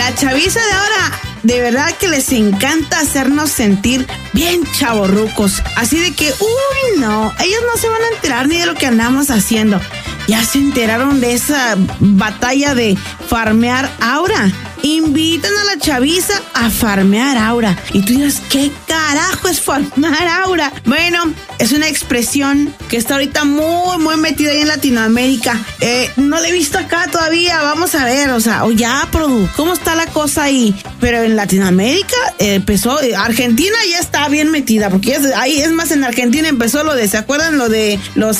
La chaviza de ahora, de verdad que les encanta hacernos sentir bien chavorrucos. Así de que, no, ellos no se van a enterar ni de lo que andamos haciendo. Ya se enteraron de esa batalla de farmear aura. Invitan a la chaviza a farmear aura. Y tú dirás, ¿qué carajo es farmear aura? Bueno, es una expresión que está ahorita muy metida ahí en Latinoamérica. No la he visto acá todavía. Vamos a ver, ya, Produ, ¿cómo está la cosa ahí? Pero en Latinoamérica empezó, Argentina ya está bien metida, porque ahí, es más, en Argentina empezó lo de, ¿se acuerdan? Lo de los,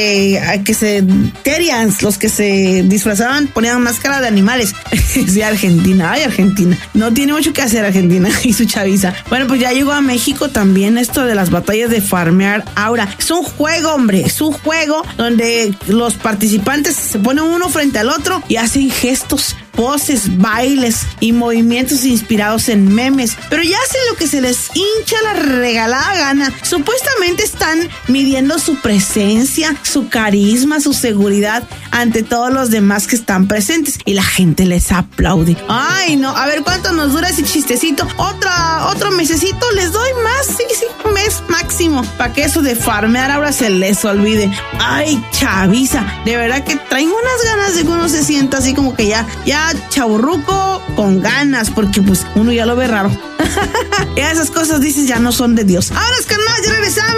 Terians, los que se disfrazaban, ponían máscara de animales. Sí, Argentina. Ay, Argentina. No tiene mucho que hacer Argentina y su chaviza. Bueno, pues ya llegó a México también esto de las batallas de farmear aura. Es un juego, hombre. Es un juego donde los participantes se ponen uno frente al otro y hacen gestos, poses, bailes y movimientos inspirados en memes, pero ya hacen lo que se les hincha la regalada gana. Supuestamente están midiendo su presencia, su carisma, su seguridad ante todos los demás que están presentes y la gente les aplaude. Ay, no, a ver cuánto nos dura ese chistecito. Otro mesecito les doy más, sí, un mes máximo, para que eso de farmear ahora se les olvide. Ay, chaviza, de verdad que traen unas ganas de que uno se sienta así como que ya chaburruco con ganas, porque pues uno ya lo ve raro. Ya esas cosas, dices, ya no son de Dios. Ahora es que más, ya regresamos.